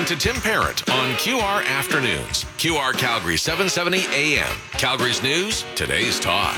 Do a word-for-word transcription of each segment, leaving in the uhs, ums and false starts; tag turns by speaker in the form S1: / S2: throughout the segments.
S1: To Tim Parent on Q R Afternoons. Q R Calgary seven seventy A M. Calgary's news, today's talk.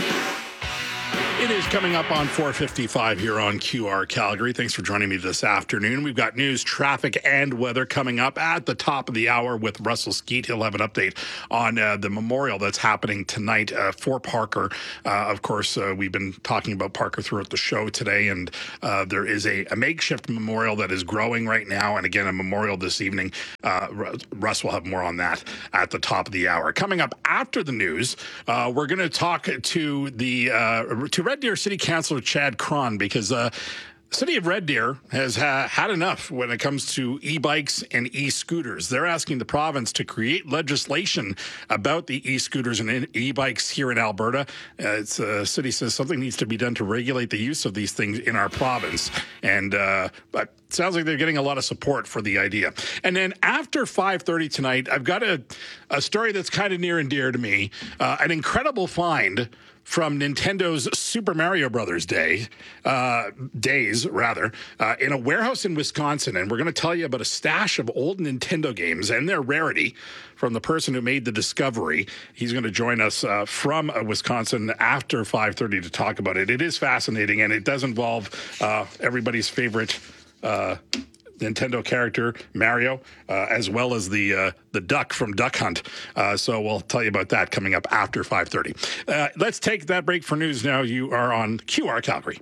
S2: It is coming up on four fifty-five here on Q R Calgary. Thanks for joining me this afternoon. We've got news, traffic, and weather coming up at the top of the hour with Russell Skeet. He'll have an update on uh, the memorial that's happening tonight uh, for Parker. Uh, of course, uh, we've been talking about Parker throughout the show today, and uh, there is a, a makeshift memorial that is growing right now, and again, a memorial this evening. Uh, Russ will have more on that at the top of the hour. Coming up after the news, uh, we're going to talk to the uh, to Red Deer City Councilor Chad Cron, because uh, the city of Red Deer has ha- had enough when it comes to e-bikes and e-scooters. They're asking the province to create legislation about the e-scooters and e-bikes here in Alberta. Uh, it's uh, city says something needs to be done to regulate the use of these things in our province. And uh, but it sounds like they're getting a lot of support for the idea. And then after five thirty tonight, I've got a, a story that's kind of near and dear to me. Uh, an incredible find from Nintendo's Super Mario Brothers Day, uh, days rather, uh, in a warehouse in Wisconsin. And we're going to tell you about a stash of old Nintendo games and their rarity from the person who made the discovery. He's going to join us uh, from uh, Wisconsin after five thirty to talk about it. It is fascinating, and it does involve uh, everybody's favorite uh Nintendo character, Mario, uh, as well as the uh, the duck from Duck Hunt. Uh, so we'll tell you about that coming up after five thirty. Uh, let's take that break for news now. You are on Q R Calgary.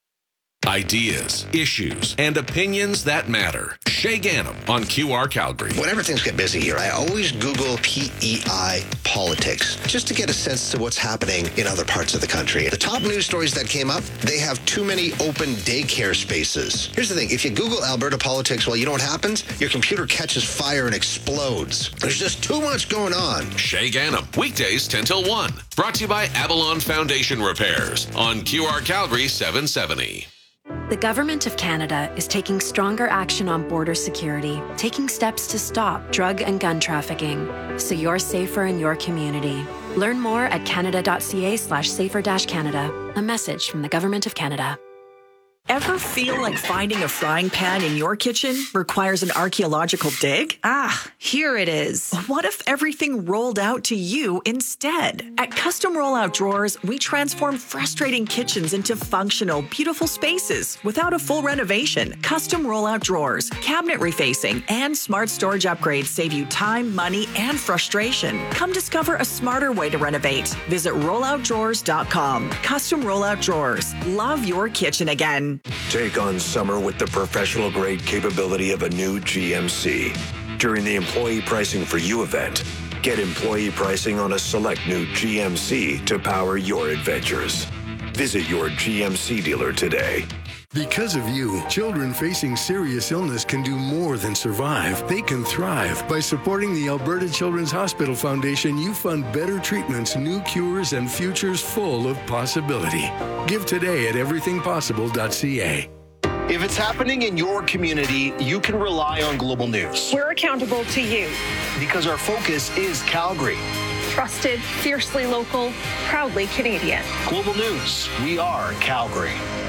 S1: Ideas, issues, and opinions that matter. Shay Ganem on Q R Calgary.
S3: Whenever things get busy here, I always Google P E I politics just to get a sense to what's happening in other parts of the country. The top news stories that came up, they have too many open daycare spaces. Here's the thing. If you Google Alberta politics, well, you know what happens? Your computer catches fire and explodes. There's just too much going on.
S1: Shay Ganem, weekdays ten till one. Brought to you by Avalon Foundation Repairs on Q R Calgary seven seventy.
S4: The Government of Canada is taking stronger action on border security, taking steps to stop drug and gun trafficking, so you're safer in your community. Learn more at canada.ca slash safer dash Canada. A message from the Government of Canada.
S5: Ever feel like finding a frying pan in your kitchen requires an archaeological dig? Ah, here it is. What if everything rolled out to you instead? At Custom Rollout Drawers, we transform frustrating kitchens into functional, beautiful spaces without a full renovation. Custom Rollout Drawers, cabinet refacing, and smart storage upgrades save you time, money, and frustration. Come discover a smarter way to renovate. Visit rollout drawers dot com. Custom Rollout Drawers. Love your kitchen again.
S6: Take on summer with the professional-grade capability of a new G M C. During the Employee Pricing for You event, get employee pricing on a select new G M C to power your adventures. Visit your G M C dealer today.
S7: Because of you, children facing serious illness can do more than survive. They can thrive. By supporting the Alberta Children's Hospital Foundation, you fund better treatments, new cures, and futures full of possibility. Give today at everything possible dot c a.
S8: If it's happening in your community, you can rely on Global News.
S9: We're accountable to you.
S8: Because our focus is Calgary.
S9: Trusted, fiercely local, proudly Canadian.
S8: Global News, we are Calgary.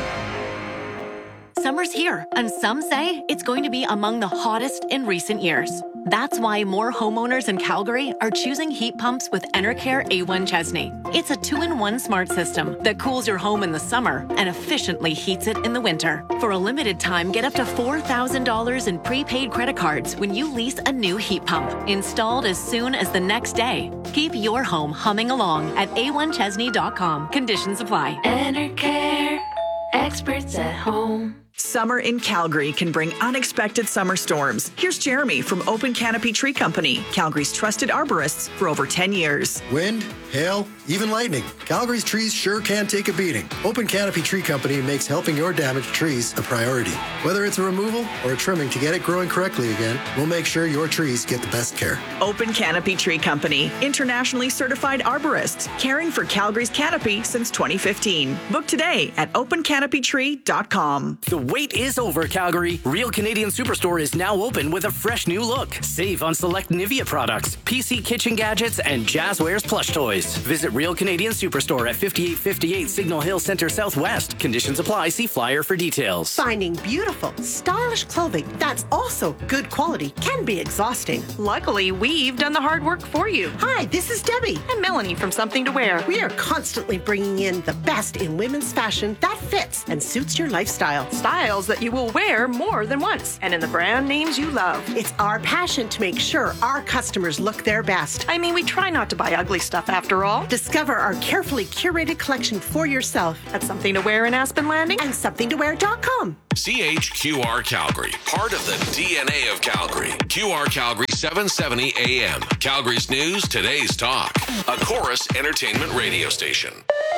S10: Summer's here, and some say it's going to be among the hottest in recent years. That's why more homeowners in Calgary are choosing heat pumps with Enercare A one Chesney. It's a two-in-one smart system that cools your home in the summer and efficiently heats it in the winter. For a limited time, get up to four thousand dollars in prepaid credit cards when you lease a new heat pump, installed as soon as the next day. Keep your home humming along at a one chesney dot com. Conditions apply.
S11: Enercare, experts at home.
S5: Summer in Calgary can bring unexpected summer storms. Here's Jeremy from Open Canopy Tree Company, Calgary's trusted arborists for over ten years.
S12: Wind, hail, even lightning. Calgary's trees sure can take a beating. Open Canopy Tree Company makes helping your damaged trees a priority. Whether it's a removal or a trimming to get it growing correctly again, we'll make sure your trees get the best care.
S5: Open Canopy Tree Company, internationally certified arborists, caring for Calgary's canopy since twenty fifteen. Book today at open canopy tree dot com.
S13: The Wait is over, Calgary. Real Canadian Superstore is now open with a fresh new look. Save on select Nivea products, P C kitchen gadgets, and Jazzwares plush toys. Visit Real Canadian Superstore at fifty-eight fifty-eight Signal Hill Center Southwest. Conditions apply. See flyer for details.
S14: Finding beautiful, stylish clothing that's also good quality can be exhausting.
S5: Luckily, we've done the hard work for you.
S14: Hi, this is Debbie.
S5: And Melanie from Something to Wear.
S14: We are constantly bringing in the best in women's fashion that fits and suits your lifestyle.
S5: Styles that you will wear more than once, and in the brand names you love.
S14: It's our passion to make sure our customers look their best.
S5: I mean, we try not to buy ugly stuff after all.
S14: Discover our carefully curated collection for yourself
S5: at Something to Wear in Aspen Landing
S14: and something to wear dot com.
S1: C H Q R Calgary, part of the D N A of Calgary. Q R Calgary seven seventy A M. Calgary's news, today's talk. A Chorus Entertainment radio station.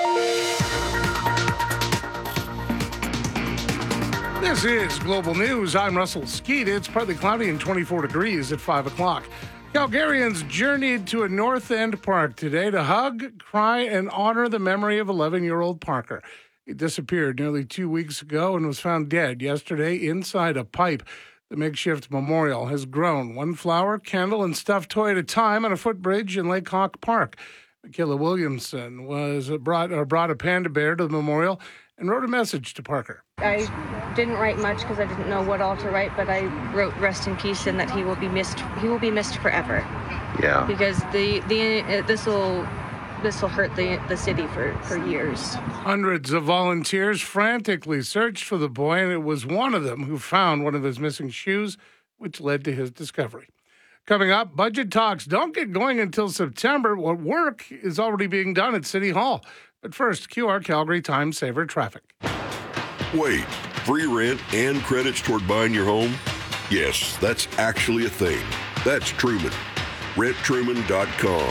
S2: This is Global News. I'm Russell Skeet. It's partly cloudy and twenty-four degrees at five o'clock. Calgarians journeyed to a North End park today to hug, cry, and honor the memory of eleven-year-old Parker. He disappeared nearly two weeks ago and was found dead yesterday inside a pipe. The makeshift memorial has grown one flower, candle, and stuffed toy at a time on a footbridge in Lake Hawk Park. Michaela Williamson was brought, or brought a panda bear to the memorial and wrote a message to Parker.
S15: I didn't write much because I didn't know what all to write, but I wrote "Rest in peace" and that he will be missed. He will be missed forever.
S16: Yeah.
S15: Because the the this will this will hurt the the city for, for years.
S2: Hundreds of volunteers frantically searched for the boy, and it was one of them who found one of his missing shoes, which led to his discovery. Coming up, budget talks don't get going until September. What work is already being done at City Hall. But first, Q R Calgary Time Saver traffic.
S17: Wait, free rent and credits toward buying your home? Yes, that's actually a thing. That's Truman. rent truman dot com.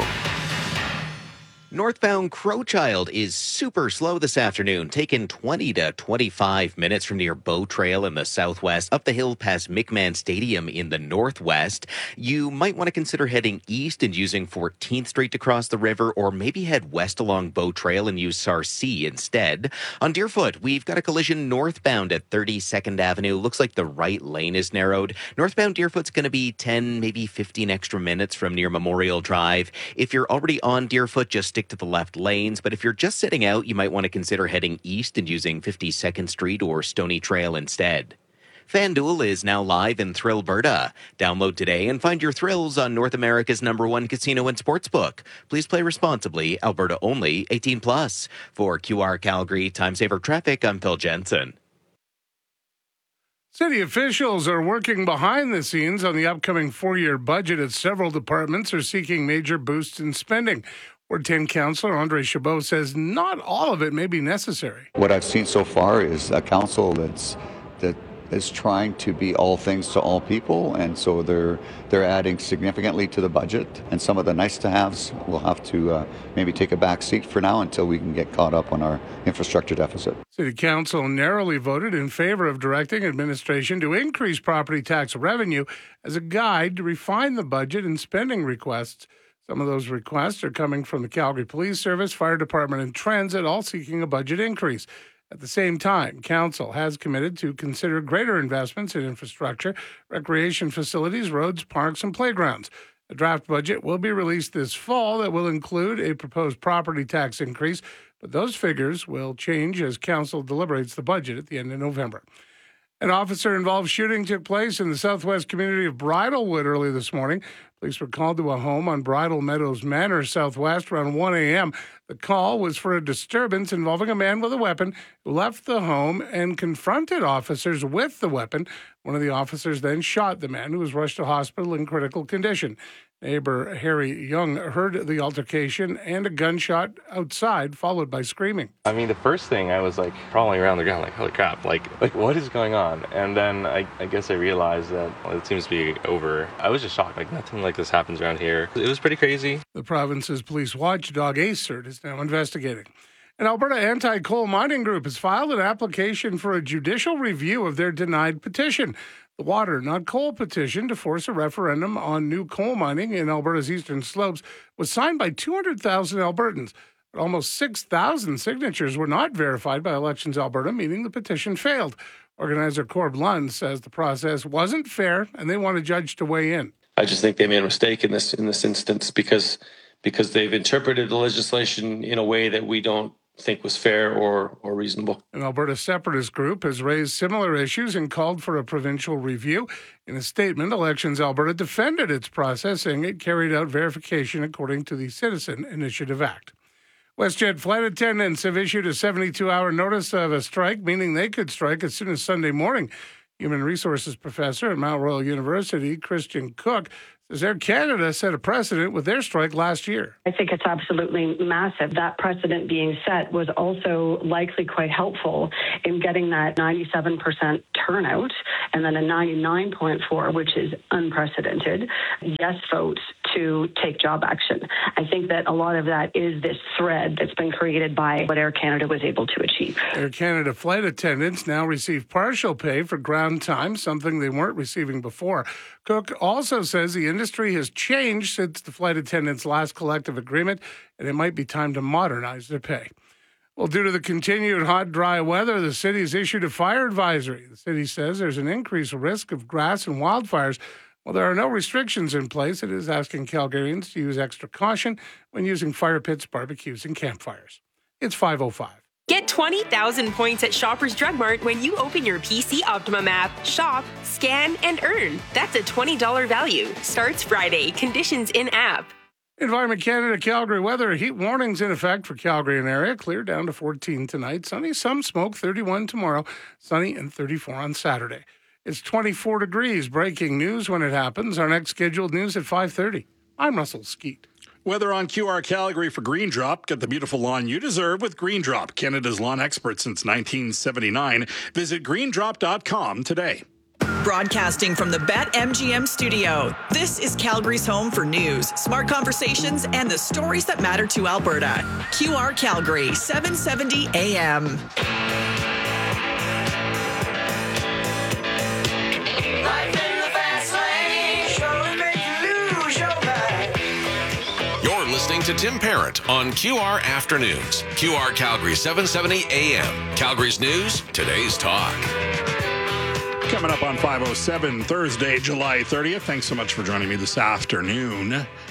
S18: Northbound Crowchild is super slow this afternoon, taking twenty to twenty-five minutes from near Bow Trail in the southwest, up the hill past McMahon Stadium in the northwest. You might want to consider heading east and using fourteenth Street to cross the river, or maybe head west along Bow Trail and use Sarcee instead. On Deerfoot, we've got a collision northbound at thirty-second Avenue. Looks like the right lane is narrowed. Northbound Deerfoot's going to be ten, maybe fifteen extra minutes from near Memorial Drive. If you're already on Deerfoot, just stick to the left lanes, but if you're just sitting out, you might want to consider heading east and using fifty-second Street or Stony Trail instead. FanDuel is now live in Thrillberta. Download today and find your thrills on North America's number one casino and sportsbook. Please play responsibly. Alberta only. eighteen plus. For Q R Calgary Time Saver Traffic, I'm Phil Jensen.
S2: City officials are working behind the scenes on the upcoming four-year budget as several departments are seeking major boosts in spending. Ward ten Councillor Andre Chabot says not all of it may be necessary.
S19: What I've seen so far is a council that's that is trying to be all things to all people, and so they're they're adding significantly to the budget. And some of the nice-to-haves will have to uh, maybe take a back seat for now until we can get caught up on our infrastructure deficit.
S2: City Council narrowly voted in favor of directing administration to increase property tax revenue as a guide to refine the budget and spending requests. Some of those requests are coming from the Calgary Police Service, Fire Department, and Transit, all seeking a budget increase. At the same time, Council has committed to consider greater investments in infrastructure, recreation facilities, roads, parks, and playgrounds. A draft budget will be released this fall that will include a proposed property tax increase, but those figures will change as Council deliberates the budget at the end of November. An officer-involved shooting took place in the southwest community of Bridlewood early this morning. Police were called to a home on Bridle Meadows Manor southwest around one a.m. The call was for a disturbance involving a man with a weapon who left the home and confronted officers with the weapon. One of the officers then shot the man, who was rushed to hospital in critical condition. Neighbor Harry Young heard the altercation and a gunshot outside, followed by screaming.
S20: I mean, the first thing I was like crawling around the ground, like, holy crap, like, like what is going on? And then I, I guess I realized that well, it seems to be over. I was just shocked, like nothing like this happens around here. It was pretty crazy.
S2: The province's police watchdog, A C E R T, is now investigating. An Alberta anti-coal mining group has filed an application for a judicial review of their denied petition. The Water, Not Coal petition to force a referendum on new coal mining in Alberta's eastern slopes was signed by two hundred thousand Albertans. But almost six thousand signatures were not verified by Elections Alberta, meaning the petition failed.
S16: Organizer Corb Lund says the process wasn't fair and they want a judge to weigh in.
S21: I just think they made a mistake in this in this instance because because they've interpreted the legislation in a way that we don't think was fair or, or reasonable.
S16: An Alberta separatist group has raised similar issues and called for a provincial review. In a statement, Elections Alberta defended its process, saying it carried out verification according to the Citizen Initiative Act. WestJet flight attendants have issued a seventy-two hour notice of a strike, meaning they could strike as soon as Sunday morning. Human Resources Professor at Mount Royal University, Christian Cook, says Air Canada set a precedent with their strike last year.
S22: I think it's absolutely massive. That precedent being set was also likely quite helpful in getting that ninety-seven percent turnout and then a ninety-nine point four, which is unprecedented, yes vote to take job action. I think that a lot of that is this thread that's been created by what Air Canada was able to achieve.
S16: Air Canada flight attendants now receive partial pay for ground time, something they weren't receiving before. Cook also says the industry has changed since the flight attendants' last collective agreement, and it might be time to modernize their pay. Well, due to the continued hot, dry weather, the city has issued a fire advisory. The city says there's an increased risk of grass and wildfires. While there are no restrictions in place, it is asking Calgarians to use extra caution when using fire pits, barbecues, and campfires. It's five oh five.
S23: Get twenty thousand points at Shoppers Drug Mart when you open your P C Optimum app. Shop, scan, and earn. That's a twenty dollars value. Starts Friday. Conditions in-app.
S16: Environment Canada Calgary weather. Heat warnings in effect for Calgary and area. Clear down to fourteen tonight. Sunny, some smoke. thirty-one tomorrow. Sunny and thirty-four on Saturday. It's twenty-four degrees. Breaking news when it happens. Our next scheduled news at five thirty. I'm Russell Skeet.
S2: Weather on Q R Calgary for Green Drop. Get the beautiful lawn you deserve with Green Drop, Canada's lawn expert since nineteen seventy-nine. Visit green drop dot com today.
S5: Broadcasting from the BetMGM studio, this is Calgary's home for news, smart conversations, and the stories that matter to Alberta. Q R Calgary, seven seventy A M.
S1: Listening to Tim Parent on Q R Afternoons. Q R Calgary, seven seventy A M. Calgary's news, today's talk.
S2: Coming up on five oh seven, Thursday, July thirtieth. Thanks so much for joining me this afternoon.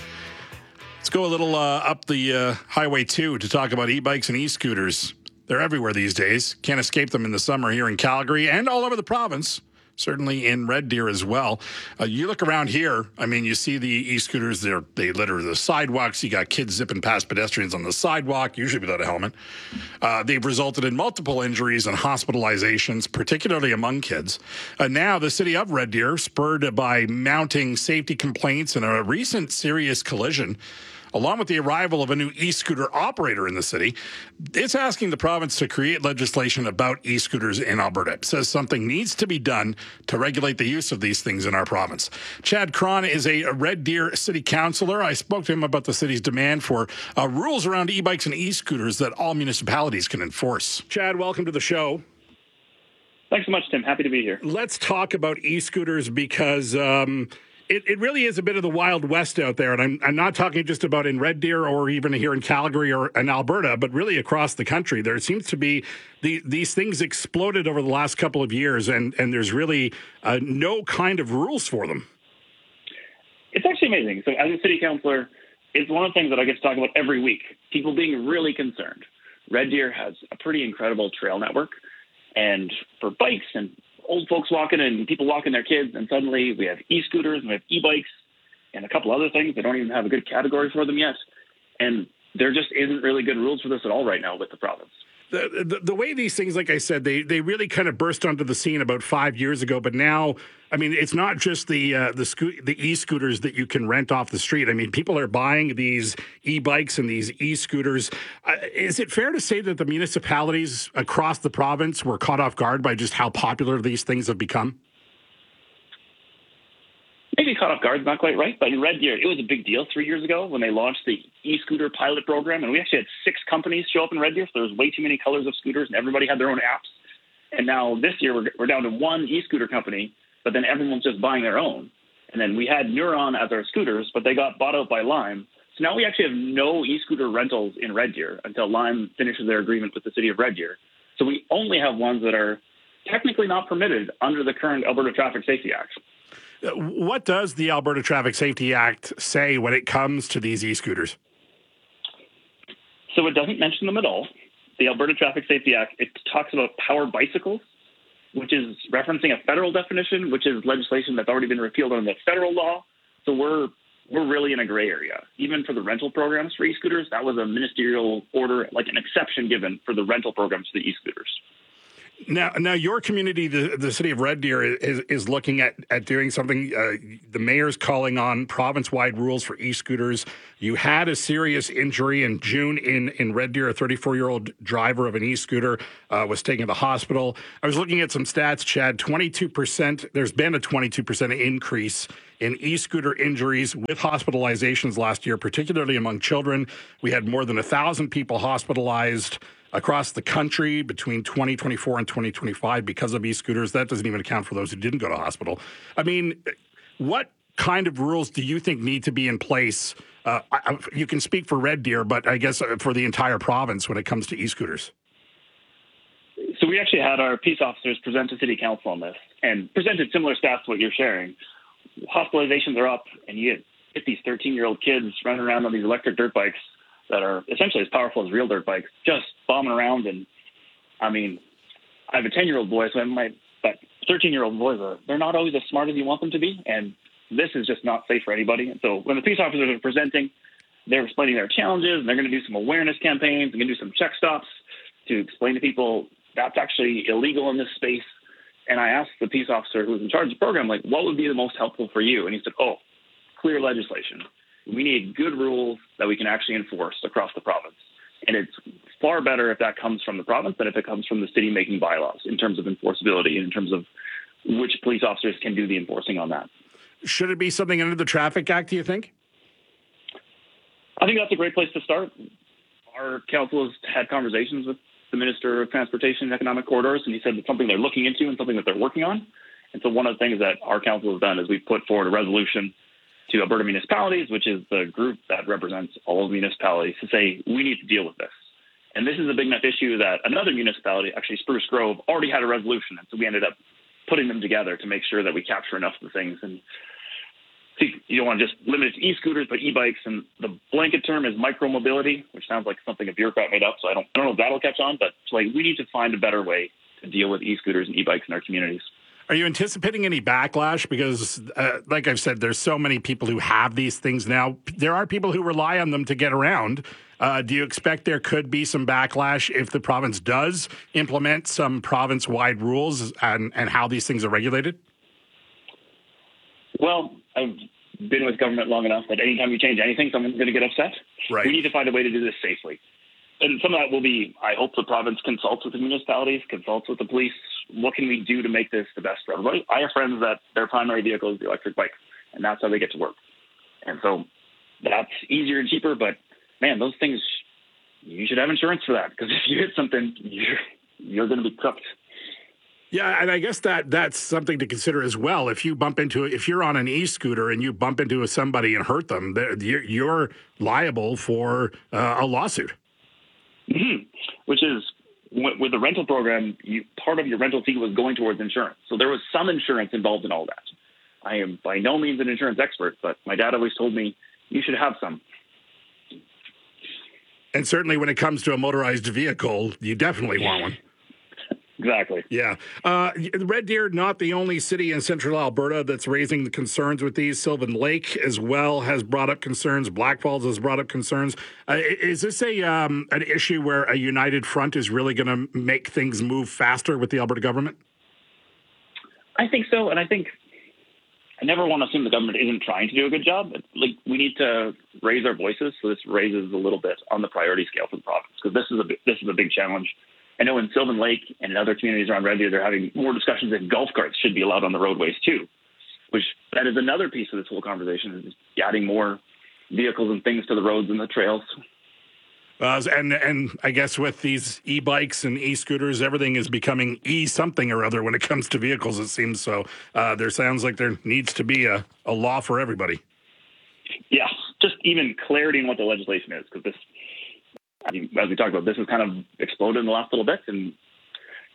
S2: Let's go a little uh, up the uh, Highway two to talk about e-bikes and e-scooters. They're everywhere these days. Can't escape them in the summer here in Calgary and all over the province. Certainly in Red Deer as well. Uh, you look around here, I mean, you see the e-scooters, they're, they litter the sidewalks. You got kids zipping past pedestrians on the sidewalk, usually without a helmet. Uh, they've resulted in multiple injuries and hospitalizations, particularly among kids. Uh, now, the city of Red Deer, spurred by mounting safety complaints and a recent serious collision, along with the arrival of a new e-scooter operator in the city, it's asking the province to create legislation about e-scooters in Alberta. It says something needs to be done to regulate the use of these things in our province. Chad Cron is a Red Deer city councillor. I spoke to him about the city's demand for uh, rules around e-bikes and e-scooters that all municipalities can enforce. Chad, welcome to the show.
S24: Thanks so much, Tim. Happy to be here.
S2: Let's talk about e-scooters because... Um, It, it really is a bit of the Wild West out there, and I'm, I'm not talking just about in Red Deer or even here in Calgary or in Alberta, but really across the country. There seems to be the, these things exploded over the last couple of years, and, and there's really uh, no kind of rules for them.
S24: It's actually amazing. So as a city councillor, it's one of the things that I get to talk about every week, people being really concerned. Red Deer has a pretty incredible trail network, and for bikes and old folks walking and people walking their kids, and suddenly we have e-scooters and we have e-bikes and a couple other things. They don't even have a good category for them yet. And there just isn't really good rules for this at all right now with the province.
S2: The, the, the way these things, like I said, they, they really kind of burst onto the scene about five years ago. But now, I mean, it's not just the uh, the, sco- the e-scooters that you can rent off the street. I mean, people are buying these e-bikes and these e-scooters. Uh, is it fair to say that the municipalities across the province were caught off guard by just how popular these things have become?
S24: Maybe caught off guard is not quite right, but in Red Deer, it was a big deal three years ago when they launched the e-scooter pilot program, and we actually had six companies show up in Red Deer, so there was way too many colors of scooters, and everybody had their own apps. And now this year, we're, we're down to one e-scooter company, but then everyone's just buying their own. And then we had Neuron as our scooters, but they got bought out by Lime. So now we actually have no e-scooter rentals in Red Deer until Lime finishes their agreement with the city of Red Deer. So we only have ones that are technically not permitted under the current Alberta Traffic Safety Act.
S2: What does the Alberta Traffic Safety Act say when it comes to these e-scooters?
S24: So it doesn't mention them at all. The Alberta Traffic Safety Act, it talks about powered bicycles, which is referencing a federal definition, which is legislation that's already been repealed under the federal law. So we're we're really in a gray area. Even for the rental programs for e-scooters, that was a ministerial order, like an exception given for the rental programs for the e-scooters.
S2: Now, now, your community, the, the city of Red Deer, is is looking at, at doing something. Uh, the mayor's calling on province-wide rules for e-scooters. You had a serious injury in June in, in Red Deer. A thirty-four-year-old driver of an e-scooter uh, was taken to the hospital. I was looking at some stats, Chad. twenty-two percent, there's been a twenty-two percent increase in e-scooter injuries with hospitalizations last year, particularly among children. We had more than one thousand people hospitalized across the country between twenty twenty-four and twenty twenty-five because of e-scooters. That doesn't even account for those who didn't go to hospital. I mean, what kind of rules do you think need to be in place? Uh, I, you can speak for Red Deer, but I guess for the entire province when it comes to e-scooters.
S24: So we actually had our peace officers present to City Council on this and presented similar stats to what you're sharing. Hospitalizations are up, and you get these thirteen-year-old kids running around on these electric dirt bikes that are essentially as powerful as real dirt bikes, just bombing around. And I mean, I have a ten-year-old boy, so my but thirteen-year-old boys are they're not always as smart as you want them to be, and this is just not safe for anybody. And so when the peace officers are presenting, they're explaining their challenges, and they're going to do some awareness campaigns, they're going to do some check stops to explain to people that's actually illegal in this space. And I asked the peace officer who was in charge of the program, like, what would be the most helpful for you? And he said, oh, clear legislation. We need good rules that we can actually enforce across the province. And it's far better if that comes from the province than if it comes from the city making bylaws in terms of enforceability and in terms of which police officers can do the enforcing on that.
S2: Should it be something under the Traffic Act, do you think?
S24: I think that's a great place to start. Our council has had conversations with the Minister of Transportation and Economic Corridors, and he said it's something they're looking into and something that they're working on. And so one of the things that our council has done is we've put forward a resolution to Alberta municipalities, which is the group that represents all the municipalities, to say we need to deal with this. And this is a big enough issue that another municipality, actually Spruce Grove, already had a resolution. And so we ended up putting them together to make sure that we capture enough of the things. And you don't want to just limit it to e-scooters, but e-bikes. And the blanket term is micromobility, which sounds like something a bureaucrat made up. So I don't, I don't know if that'll catch on, but it's like we need to find a better way to deal with e-scooters and e-bikes in our communities.
S2: Are you anticipating any backlash? Because, uh, like I've said, there's so many people who have these things now. There are people who rely on them to get around. Uh, do you expect there could be some backlash if the province does implement some province-wide rules and, and how these things are regulated?
S24: Well, I've been with government long enough that anytime you change anything, someone's going to get upset.
S2: Right.
S24: We need to find a way to do this safely. And some of that will be, I hope the province consults with the municipalities, consults with the police. What can we do to make this the best for everybody? I have friends that their primary vehicle is the electric bike, and that's how they get to work. And so that's easier and cheaper, but man, those things, you should have insurance for that, because if you hit something, you're, you're going to be cooked.
S2: Yeah, and I guess that that's something to consider as well. If you bump into, if you're on an e-scooter and you bump into somebody and hurt them, you're, you're liable for uh, a lawsuit.
S24: Mm-hmm. Which is, with the rental program, you, part of your rental fee was going towards insurance. So there was some insurance involved in all that. I am by no means an insurance expert, but my dad always told me you should have some.
S2: And certainly when it comes to a motorized vehicle, you definitely want one.
S24: Exactly.
S2: Yeah. Uh, Red Deer, not the only city in central Alberta that's raising the concerns with these. Sylvan Lake as well has brought up concerns. Black Falls has brought up concerns. Uh, is this a um, an issue where a united front is really going to make things move faster with the Alberta government?
S24: I think so. And I think I never want to assume the government isn't trying to do a good job. But, like, we need to raise our voices. So this raises a little bit on the priority scale for the province, because this is a this is a big challenge. I know in Sylvan Lake and in other communities around Red Deer, they're having more discussions that golf carts should be allowed on the roadways too, which that is another piece of this whole conversation, is adding more vehicles and things to the roads and the trails.
S2: Uh, and and I guess with these e-bikes and e-scooters, everything is becoming e-something or other when it comes to vehicles, it seems. So uh, there sounds like there needs to be a, a law for everybody.
S24: Yeah, just even clarity in what the legislation is, because this, as we talked about, this has kind of exploded in the last little bit, and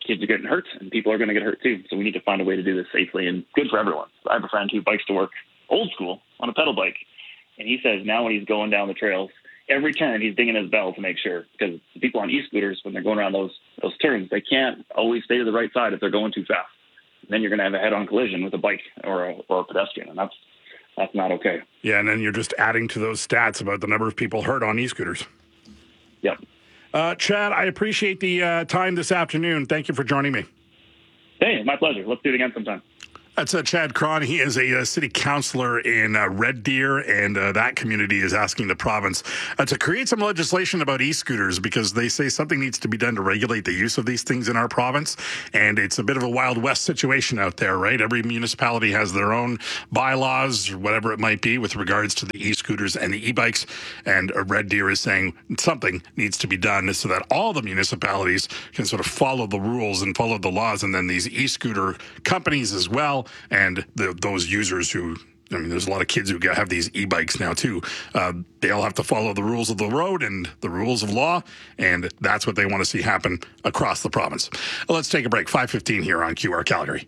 S24: kids are getting hurt, and people are going to get hurt too. So we need to find a way to do this safely and good for everyone. I have a friend who bikes to work old school on a pedal bike, and he says now when he's going down the trails, every turn he's dinging his bell to make sure, because the people on e-scooters, when they're going around those those turns, they can't always stay to the right side if they're going too fast. And then you're going to have a head-on collision with a bike or a, or a pedestrian, and that's that's not okay.
S2: Yeah, and then you're just adding to those stats about the number of people hurt on e-scooters.
S24: Yep.
S2: Uh, Chad, I appreciate the uh, time this afternoon. Thank you for joining me.
S24: Hey, my pleasure. Let's do it again sometime.
S2: That's uh, Chad Cron. He is a, uh city councillor in uh, Red Deer, and uh, that community is asking the province uh, to create some legislation about e-scooters because they say something needs to be done to regulate the use of these things in our province. And it's a bit of a Wild West situation out there, right? Every municipality has their own bylaws, or whatever it might be, with regards to the e-scooters and the e-bikes. And uh, Red Deer is saying something needs to be done so that all the municipalities can sort of follow the rules and follow the laws, and then these e-scooter companies as well. And the, those users who, I mean, there's a lot of kids who have these e-bikes now too. Uh, they all have to follow the rules of the road and the rules of law, and that's what they want to see happen across the province. Let's take a break. five fifteen here on Q R Calgary.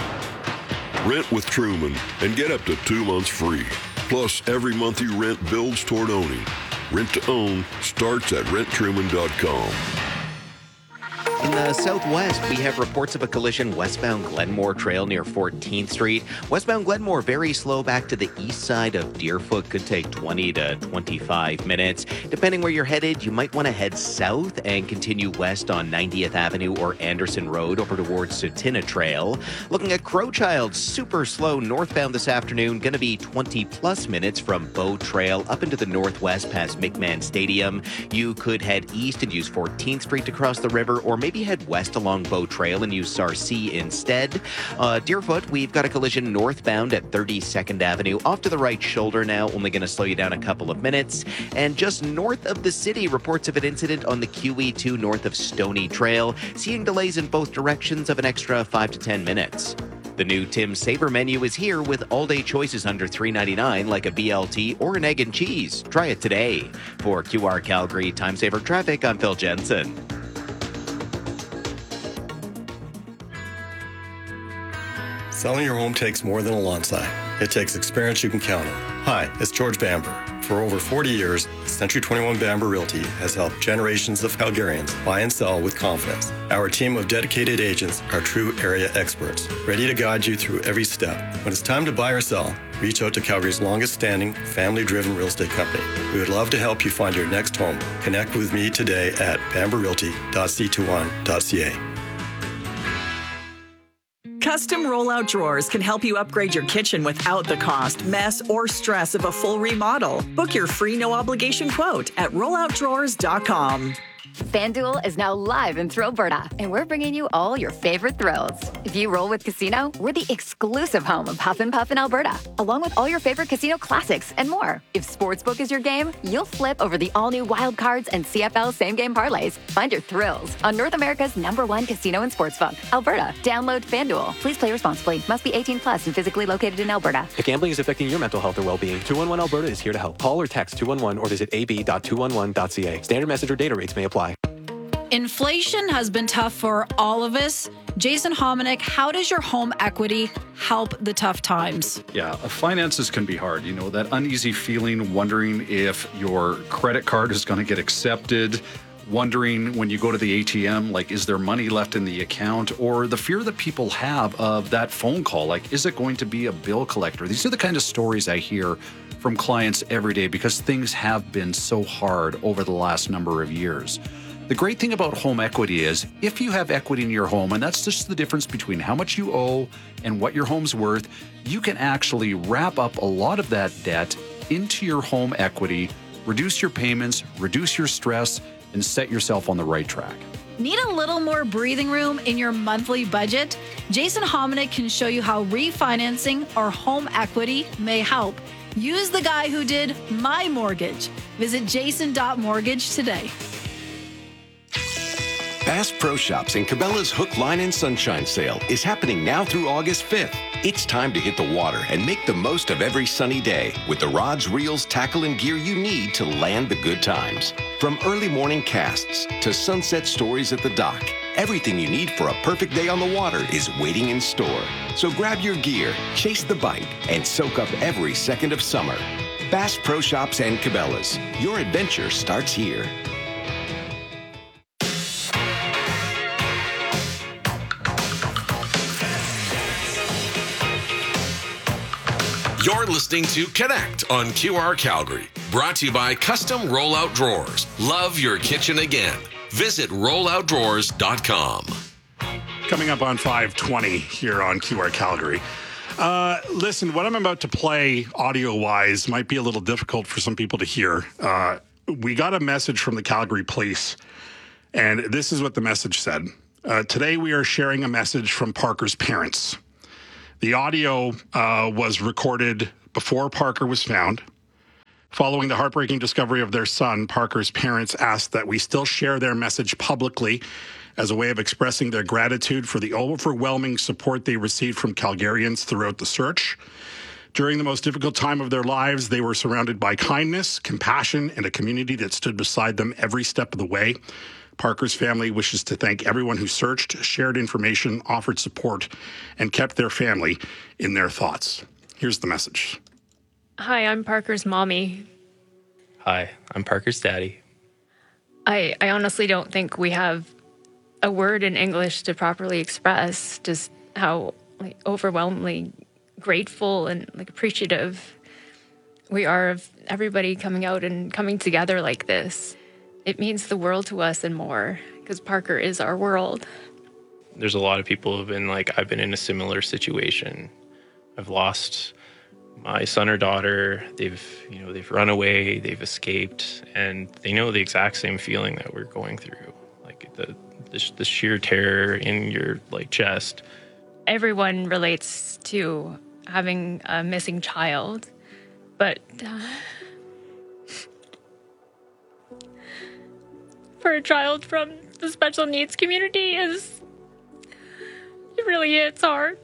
S17: Rent with Truman and get up to two months free. Plus, every month you rent builds toward owning. Rent to own starts at rent truman dot com.
S18: In the southwest, we have reports of a collision westbound Glenmore Trail near fourteenth Street. Westbound Glenmore very slow back to the east side of Deerfoot. Could take twenty to twenty-five minutes. Depending where you're headed, you might want to head south and continue west on ninetieth Avenue or Anderson Road over towards Sutina Trail. Looking at Crowchild, super slow northbound this afternoon. Going to be twenty plus minutes from Bow Trail up into the northwest past McMahon Stadium. You could head east and use fourteenth Street to cross the river, or maybe head west along Bow Trail and use Sarcee instead. Uh, Deerfoot, we've got a collision northbound at thirty-second Avenue. Off to the right shoulder now, only going to slow you down a couple of minutes. And just north of the city, reports of an incident on the Q E two north of Stony Trail. Seeing delays in both directions of an extra five to ten minutes. The new Tim Saver menu is here with all-day choices under three ninety-nine, like a B L T or an egg and cheese. Try it today. For Q R Calgary Time Saver Traffic, I'm Phil Jensen.
S3: Selling your home takes more than a lawn sign. It takes experience you can count on. Hi, it's George Bamber. For over forty years, Century twenty-one Bamber Realty has helped generations of Calgarians buy and sell with confidence. Our team of dedicated agents are true area experts, ready to guide you through every step. When it's time to buy or sell, reach out to Calgary's longest-standing, family-driven real estate company. We would love to help you find your next home. Connect with me today at bamber realty dot c twenty-one dot c a.
S5: Custom rollout drawers can help you upgrade your kitchen without the cost, mess, or stress of a full remodel. Book your free no-obligation quote at rollout drawers dot com.
S4: FanDuel is now live in Thrillberta, and we're bringing you all your favorite thrills. If you roll with Casino, we're the exclusive home of Huff and Puff in Alberta, along with all your favorite casino classics and more. If Sportsbook is your game, you'll flip over the all-new Wild Cards and C F L same-game parlays. Find your thrills on North America's number one casino and sportsbook, Alberta. Download FanDuel. Please play responsibly. Must be eighteen plus and physically located in Alberta.
S6: If gambling is affecting your mental health or well-being, two one one Alberta is here to help. Call or text two one one or visit a b dot two one one dot c a. Standard message or data rates may apply.
S7: Inflation has been tough for all of us. Jason Hominick, how does your home equity help the tough times?
S25: Yeah, finances can be hard. You know, that uneasy feeling, wondering if your credit card is going to get accepted, wondering when you go to the A T M, like, is there money left in the account? Or the fear that people have of that phone call, like, is it going to be a bill collector? These are the kind of stories I hear from clients every day because things have been so hard over the last number of years. The great thing about home equity is if you have equity in your home, and that's just the difference between how much you owe and what your home's worth, you can actually wrap up a lot of that debt into your home equity, reduce your payments, reduce your stress, and set yourself on the right track.
S7: Need a little more breathing room in your monthly budget? Jason Hominick can show you how refinancing or home equity may help. Use the guy who did my mortgage. Visit jason dot mortgage today.
S26: Bass Pro Shops and Cabela's Hook, Line, and Sunshine sale is happening now through August fifth. It's time to hit the water and make the most of every sunny day with the rods, reels, tackle, and gear you need to land the good times. From early morning casts to sunset stories at the dock, Everything you need for a perfect day on the water is waiting in store. So grab your gear, chase the bite, and soak up every second of summer. Bass Pro Shops and Cabela's. Your adventure starts here.
S1: You're listening to Connect on Q R Calgary. Brought to you by Custom Rollout Drawers. Love your kitchen again. Visit roll out drawers dot com.
S2: Coming up on five twenty here on Q R Calgary. Uh, listen, what I'm about to play audio-wise might be a little difficult for some people to hear. Uh, we got a message from the Calgary Police, and this is what the message said. Uh, today we are sharing a message from Parker's parents. The audio uh, was recorded before Parker was found. Following the heartbreaking discovery of their son, Parker's parents asked that we still share their message publicly as a way of expressing their gratitude for the overwhelming support they received from Calgarians throughout the search. During the most difficult time of their lives, they were surrounded by kindness, compassion, and a community that stood beside them every step of the way. Parker's family wishes to thank everyone who searched, shared information, offered support, and kept their family in their thoughts. Here's the message.
S8: Hi, I'm Parker's mommy.
S20: Hi, I'm Parker's daddy.
S8: I, I honestly don't think we have a word in English to properly express just how like, overwhelmingly grateful and like appreciative we are of everybody coming out and coming together like this. It means the world to us and more because Parker is our world.
S20: There's a lot of people who've been like, I've been in a similar situation. I've lost my son or daughter. They've, you know, they've run away, they've escaped, and they know the exact same feeling that we're going through. Like the the, the sheer terror in your like chest.
S8: Everyone relates to having a missing child, but uh, for a child from the special needs community is, it really hits hard.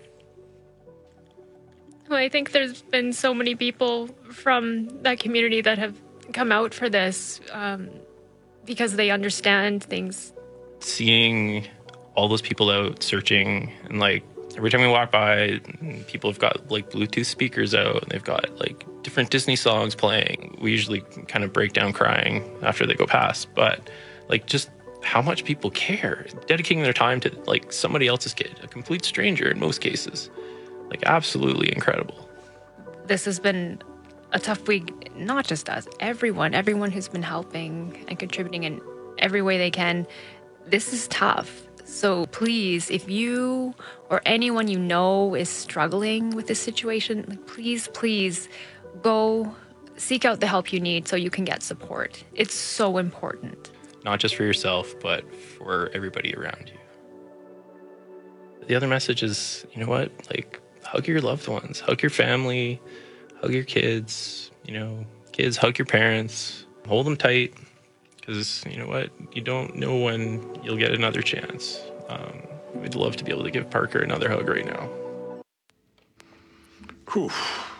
S8: I think there's been so many people from that community that have come out for this um, because they understand things.
S20: Seeing all those people out searching, and like every time we walk by, people have got like Bluetooth speakers out and they've got like different Disney songs playing. We usually kind of break down crying after they go past, but like just how much people care, dedicating their time to like somebody else's kid, a complete stranger in most cases. Like absolutely incredible.
S8: This has been a tough week, not just us, everyone, everyone who's been helping and contributing in every way they can. This is tough. So please, if you or anyone you know is struggling with this situation, like please, please go seek out the help you need so you can get support. It's so important.
S20: Not just for yourself, but for everybody around you. The other message is, you know what? Like, hug your loved ones, hug your family, hug your kids, you know, kids, hug your parents, hold them tight, because you know what? You don't know when you'll get another chance. Um, we'd love to be able to give Parker another hug right now.
S2: Whew.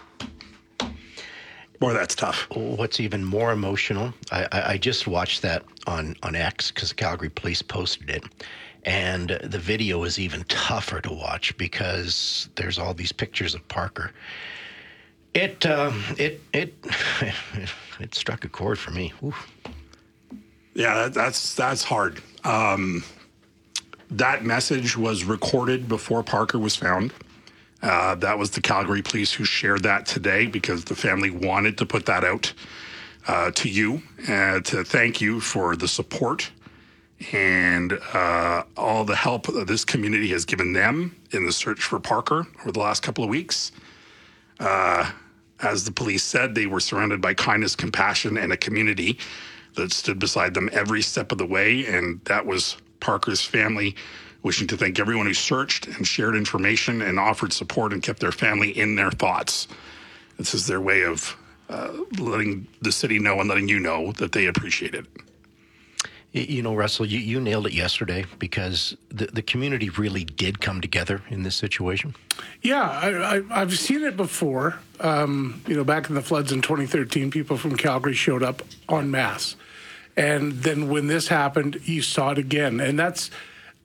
S2: Boy, that's tough.
S9: What's even more emotional, I, I, I just watched that on, on X because the Calgary Police posted it. And the video is even tougher to watch because there's all these pictures of Parker. It um, it it it struck a chord for me. Oof.
S2: Yeah, that, that's that's hard. Um, that message was recorded before Parker was found. Uh, that was the Calgary Police who shared that today because the family wanted to put that out uh, to you uh, to thank you for the support and uh, all the help that this community has given them in the search for Parker over the last couple of weeks. Uh, as the police said, they were surrounded by kindness, compassion, and a community that stood beside them every step of the way. And that was Parker's family wishing to thank everyone who searched and shared information and offered support and kept their family in their thoughts. This is their way of uh, letting the city know and letting you know that they appreciate it.
S9: You know, Russell, you, you nailed it yesterday because the, the community really did come together in this situation.
S16: Yeah, I, I, I've seen it before. Um, you know, back in the floods in twenty thirteen, people from Calgary showed up en masse. And then when this happened, you saw it again. And that's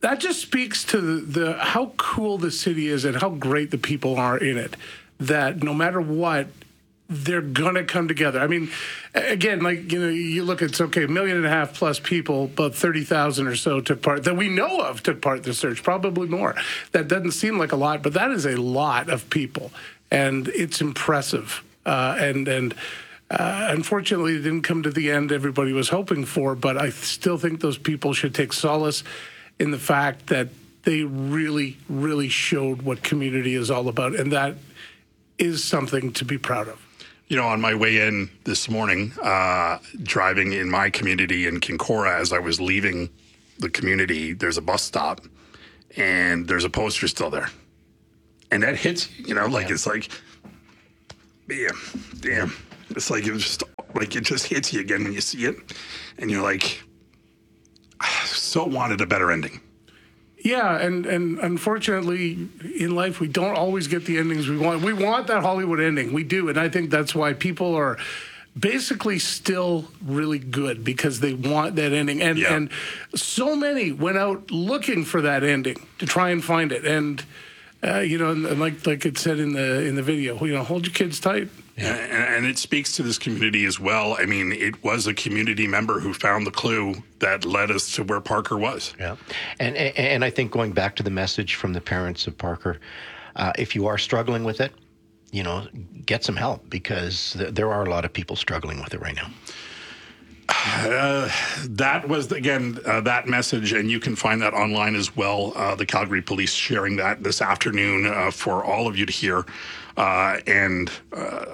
S16: that just speaks to the, the how cool the city is and how great the people are in it, that no matter what, they're going to come together. I mean, again, like, you know, you look at, it's okay, a million and a half plus people, about thirty thousand or so took part, that we know of took part in the search, probably more. That doesn't seem like a lot, but that is a lot of people, and it's impressive. Uh, and and uh, unfortunately, it didn't come to the end everybody was hoping for, but I still think those people should take solace in the fact that they really, really showed what community is all about, and that is something to be proud of.
S2: You know, on my way in this morning, uh, driving in my community in Kinkora, as I was leaving the community, there's a bus stop, and there's a poster still there. And that hits, you know, like, yeah. It's like, damn, damn. It's like, it was just, like, it just hits you again when you see it. And you're like, I so wanted a better ending.
S16: Yeah, and, and unfortunately, in life, we don't always get the endings we want. We want that Hollywood ending. We do, and I think that's why people are basically still really good, because they want that ending. And, yeah. and so many went out looking for that ending to try and find it. And, uh, you know, and, and like like it said in the in the video, you know, hold your kids tight.
S2: Yeah. And, and it speaks to this community as well. I mean, it was a community member who found the clue that led us to where Parker was.
S9: Yeah. And, and, and I think going back to the message from the parents of Parker, uh, if you are struggling with it, you know, get some help, because th- there are a lot of people struggling with it right now.
S2: Uh, that was, again, uh, that message, and you can find that online as well. Uh, the Calgary Police sharing that this afternoon uh, for all of you to hear. Uh, and uh,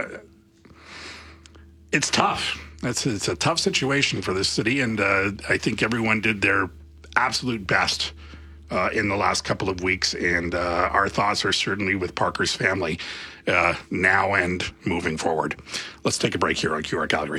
S2: it's tough. It's, it's a tough situation for this city, and uh, I think everyone did their absolute best uh, in the last couple of weeks, and uh, our thoughts are certainly with Parker's family uh, now and moving forward. Let's take a break here on Q R Calgary.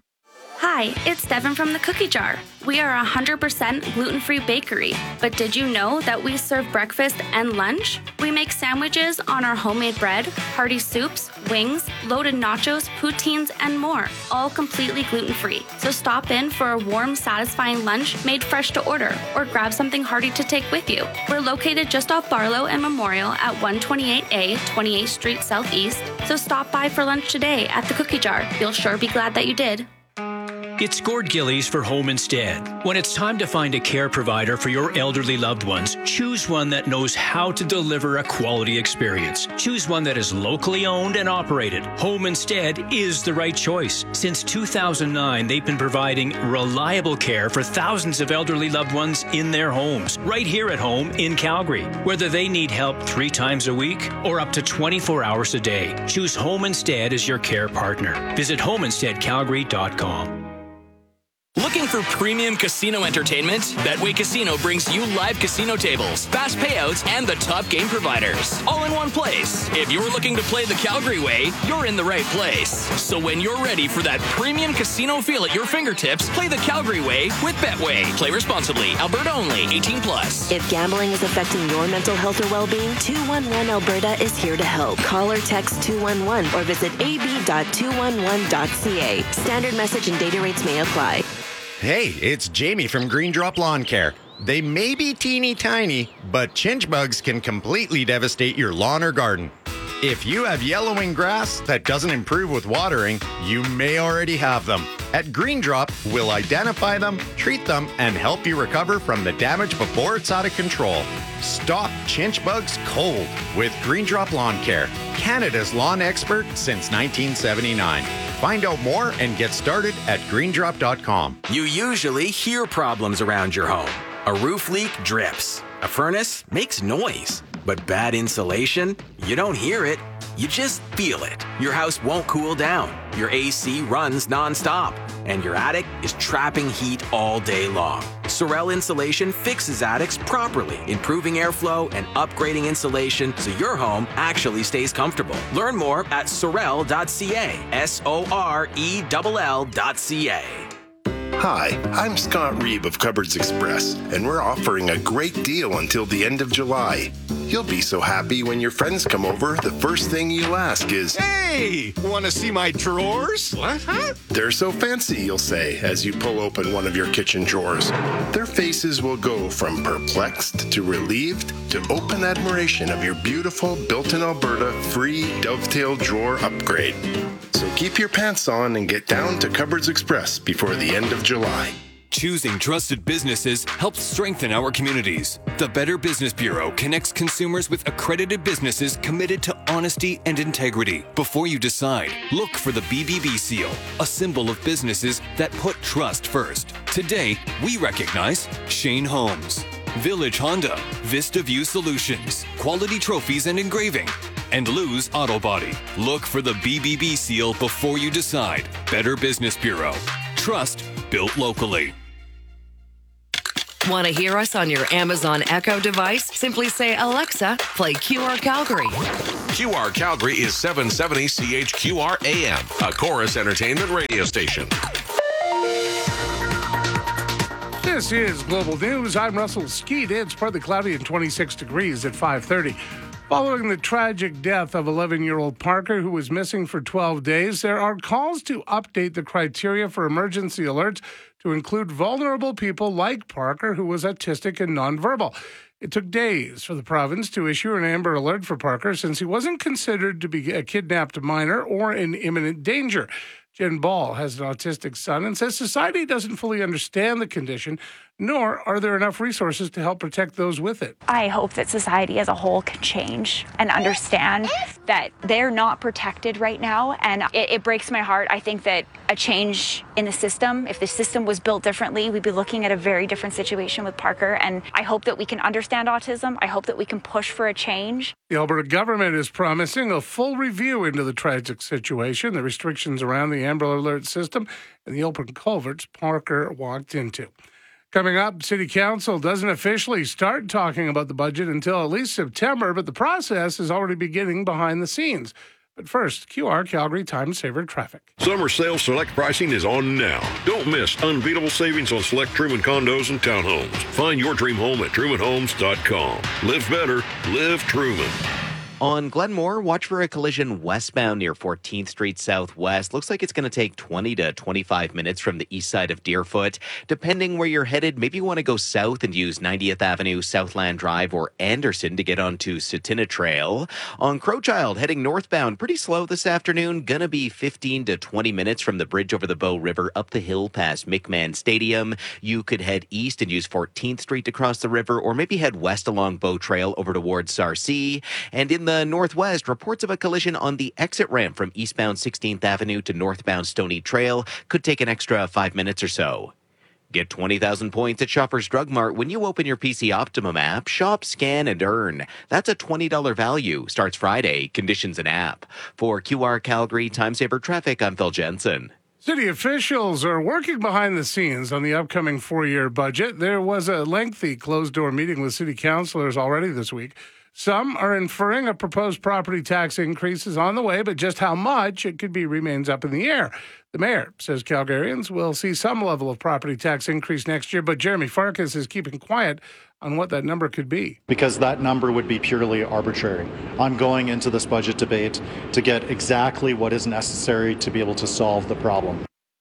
S10: Hi, it's Devin from the Cookie Jar. We are a one hundred percent gluten-free bakery, but did you know that we serve breakfast and lunch? We make sandwiches on our homemade bread, hearty soups, wings, loaded nachos, poutines, and more, all completely gluten-free. So stop in for a warm, satisfying lunch made fresh to order, or grab something hearty to take with you. We're located just off Barlow and Memorial at one twenty-eight A, twenty-eighth Street Southeast, so stop by for lunch today at the Cookie Jar. You'll sure be glad that you did.
S11: It's Gord Gillies for Home Instead. When it's time to find a care provider for your elderly loved ones, choose one that knows how to deliver a quality experience. Choose one that is locally owned and operated. Home Instead is the right choice. Since two thousand nine, they've been providing reliable care for thousands of elderly loved ones in their homes, right here at home in Calgary. Whether they need help three times a week or up to twenty-four hours a day, choose Home Instead as your care partner. Visit home instead calgary dot com.
S12: Looking for premium casino entertainment? Betway Casino brings you live casino tables, fast payouts, and the top game providers, all in one place. If you're looking to play the Calgary way, you're in the right place. So when you're ready for that premium casino feel at your fingertips, play the Calgary way with Betway. Play responsibly. Alberta only. eighteen plus.
S13: If gambling is affecting your mental health or well-being, two one one Alberta is here to help. Call or text two one one or visit a b dot two one one dot c a. Standard message and data rates may apply.
S14: Hey, it's Jamie from Green Drop Lawn Care. They may be teeny tiny, but chinch bugs can completely devastate your lawn or garden. If you have yellowing grass that doesn't improve with watering, you may already have them. At Green Drop, we'll identify them, treat them, and help you recover from the damage before it's out of control. Stop chinch bugs cold with Green Drop Lawn Care, Canada's lawn expert since nineteen seventy-nine. Find out more and get started at green drop dot com.
S15: You usually hear problems around your home. A roof leak drips. A furnace makes noise. But bad insulation? You don't hear it. You just feel it. Your house won't cool down. Your A C runs nonstop. And your attic is trapping heat all day long. Sorel Insulation fixes attics properly, improving airflow and upgrading insulation so your home actually stays comfortable. Learn more at sorel dot c a. S O R E L L dot C A.
S17: Hi, I'm Scott Reeb of Cupboards Express, and we're offering a great deal until the end of July. You'll be so happy when your friends come over, the first thing you'll ask is,
S14: Hey, want to see my drawers? What? Huh?
S17: They're so fancy, you'll say, as you pull open one of your kitchen drawers. Their faces will go from perplexed to relieved to open admiration of your beautiful built-in Alberta free dovetail drawer upgrade. So keep your pants on and get down to Cupboards Express before the end of July.
S19: Choosing trusted businesses helps strengthen our communities. The Better Business Bureau connects consumers with accredited businesses committed to honesty and integrity. Before you decide, look for the B B B seal, a symbol of businesses that put trust first. Today, we recognize Shane Holmes, Village Honda, Vista View Solutions, Quality Trophies and Engraving, and Lou's Auto Body. Look for the B B B seal before you decide. Better Business Bureau. Trust built locally.
S21: Want to hear us on your Amazon Echo device? Simply say, Alexa, play Q R Calgary.
S1: Q R Calgary is seven seventy C H Q R A M, a Chorus Entertainment radio station.
S16: This is Global News. I'm Russell Skeet. It's partly cloudy and twenty-six degrees at five thirty. Following the tragic death of eleven-year-old Parker, who was missing for twelve days, there are calls to update the criteria for emergency alerts to include vulnerable people like Parker, who was autistic and nonverbal. It took days for the province to issue an Amber Alert for Parker since he wasn't considered to be a kidnapped minor or in imminent danger. Jen Ball has an autistic son and says society doesn't fully understand the condition, nor are there enough resources to help protect those with it.
S22: I hope that society as a whole can change and understand that they're not protected right now, and it, it breaks my heart. I think that a change in the system, if the system was built differently, we'd be looking at a very different situation with Parker, and I hope that we can understand autism. I hope that we can push for a change.
S16: The Alberta government is promising a full review into the tragic situation, the restrictions around the Amber Alert system, and the open culverts Parker walked into. Coming up, City Council doesn't officially start talking about the budget until at least September, but the process is already beginning behind the scenes. But first, Q R Calgary Time Saver Traffic.
S23: Summer sales select pricing is on now. Don't miss unbeatable savings on select Truman condos and townhomes. Find your dream home at truman homes dot com. Live better, live Truman.
S18: On Glenmore, watch for a collision westbound near fourteenth Street Southwest. Looks like it's going to take twenty to twenty-five minutes from the east side of Deerfoot. Depending where you're headed, maybe you want to go south and use ninetieth Avenue, Southland Drive, or Anderson to get onto Satina Trail. On Crowchild, heading northbound, pretty slow this afternoon. Going to be fifteen to twenty minutes from the bridge over the Bow River up the hill past McMahon Stadium. You could head east and use fourteenth Street to cross the river, or maybe head west along Bow Trail over towards Sarcee. And in the northwest, reports of a collision on the exit ramp from eastbound sixteenth Avenue to northbound Stony Trail could take an extra five minutes or so. Get twenty thousand points at Shoppers Drug Mart when you open your P C Optimum app. Shop, scan, and earn. That's a twenty dollars value. Starts Friday. Conditions and app. For Q R Calgary Time Saver Traffic, I'm Phil Jensen.
S16: City officials are working behind the scenes on the upcoming four-year budget. There was a lengthy closed-door meeting with city councillors already this week. Some are inferring a proposed property tax increase is on the way, but just how much it could be remains up in the air. The mayor says Calgarians will see some level of property tax increase next year, but Jeremy Farkas is keeping quiet on what that number could be.
S24: Because that number would be purely arbitrary. I'm going into this budget debate to get exactly what is necessary to be able to solve the problem.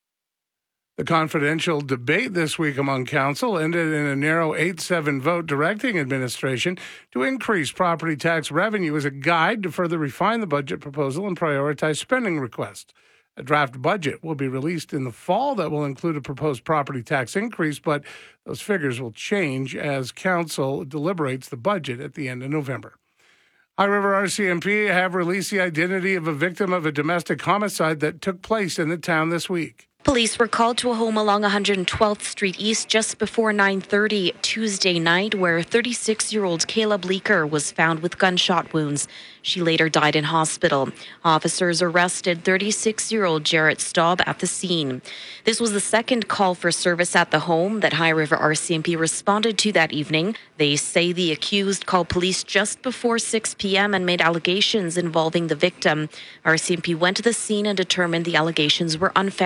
S16: The confidential debate this week among council ended in a narrow eight seven vote directing administration to increase property tax revenue as a guide to further refine the budget proposal and prioritize spending requests. A draft budget will be released in the fall that will include a proposed property tax increase, but those figures will change as council deliberates the budget at the end of November. High River R C M P have released the identity of a victim of a domestic homicide that took place in the town this week.
S27: Police were called to a home along one hundred twelfth Street East just before nine thirty Tuesday night, where thirty-six-year-old Kayla Bleeker was found with gunshot wounds. She later died in hospital. Officers arrested thirty-six-year-old Jarrett Staub at the scene. This was the second call for service at the home that High River R C M P responded to that evening. They say the accused called police just before six p.m. and made allegations involving the victim. R C M P went to the scene and determined the allegations were unfounded.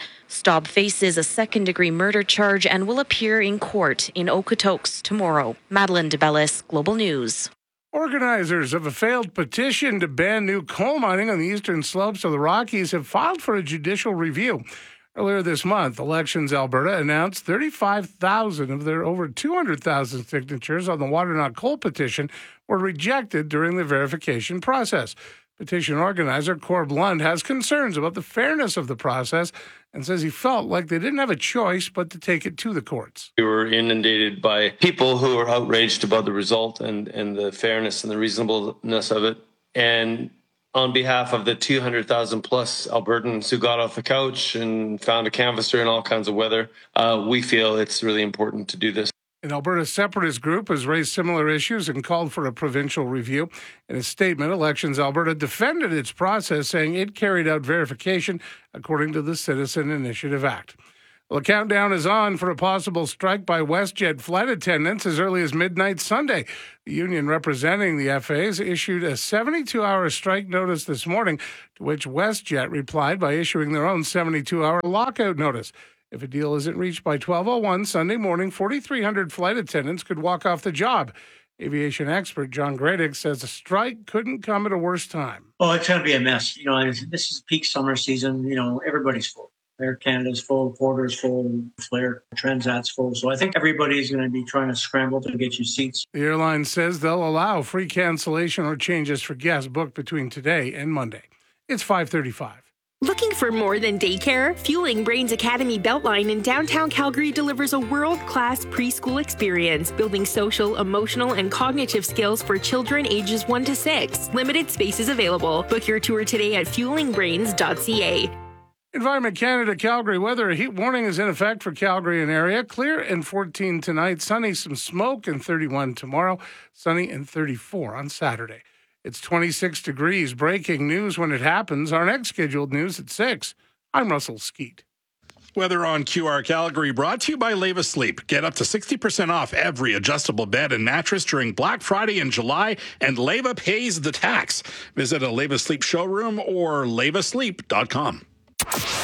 S27: Staub faces a second-degree murder charge and will appear in court in Okotoks tomorrow. Madeline DeBellis, Global News.
S16: Organizers of a failed petition to ban new coal mining on the eastern slopes of the Rockies have filed for a judicial review. Earlier this month, Elections Alberta announced thirty-five thousand of their over two hundred thousand signatures on the Water Not Coal petition were rejected during the verification process. Petition organizer Corb Lund has concerns about the fairness of the process and says he felt like they didn't have a choice but to take it to the courts.
S3: We were inundated by people who were outraged about the result and, and the fairness and the reasonableness of it. And on behalf of the two hundred thousand plus Albertans who got off the couch and found a canvasser in all kinds of weather, uh, we feel it's really important to do this.
S16: An Alberta separatist group has raised similar issues and called for a provincial review. In a statement, Elections Alberta defended its process, saying it carried out verification according to the Citizen Initiative Act. Well, the countdown is on for a possible strike by WestJet flight attendants as early as midnight Sunday. The union representing the F As issued a seventy-two hour strike notice this morning, to which WestJet replied by issuing their own seventy-two hour lockout notice. If a deal isn't reached by twelve oh one Sunday morning, forty-three hundred flight attendants could walk off the job. Aviation expert John Gradick says a strike couldn't come at a worse time.
S4: Oh, it's going to be a mess. You know, this is peak summer season. You know, everybody's full. Air Canada's full, Porter's full, Flair, Transat's full. So I think everybody's going to be trying to scramble to get you seats.
S16: The airline says they'll allow free cancellation or changes for guests booked between today and Monday. It's five thirty-five.
S5: Looking for more than daycare? Fueling Brains Academy Beltline in downtown Calgary delivers a world-class preschool experience, building social, emotional, and cognitive skills for children ages one to six. Limited spaces available. Book your tour today at fueling brains dot c a.
S16: Environment Canada Calgary weather. A heat warning is in effect for Calgary and area. Clear and fourteen tonight. Sunny, some smoke, and thirty-one tomorrow. Sunny and thirty-four on Saturday. It's twenty-six degrees. Breaking news when it happens. Our next scheduled news at six. I'm Russell Skeet.
S2: Weather on Q R Calgary brought to you by Leva Sleep. Get up to sixty percent off every adjustable bed and mattress during Black Friday in July, and Leva pays the tax. Visit a Leva Sleep showroom or leva sleep dot com.